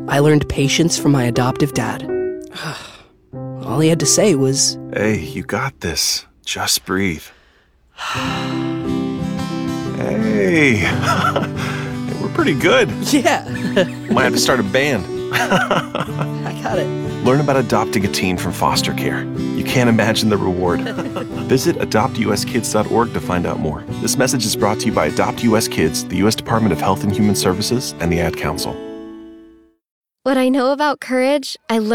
I learned patience from my adoptive dad. All he had to say was, "Hey, you got this. Just breathe." Hey, we're pretty good. yeah, Might have to start a band. I got it. Learn about adopting a teen from foster care. You can't imagine the reward. Visit adoptuskids.org to find out more. This message is brought to you by Adopt US Kids, the U.S. Department of Health and Human Services, and the Ad Council. What I know about courage, I learned